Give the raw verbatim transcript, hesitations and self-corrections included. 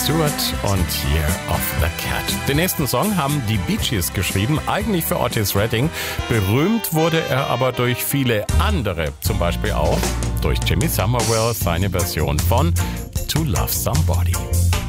Stewart und Year of the Cat. Den nächsten Song haben die Bee Gees geschrieben, eigentlich für Otis Redding. Berühmt wurde er aber durch viele andere, zum Beispiel auch durch Jimmy Somerville, seine Version von To Love Somebody.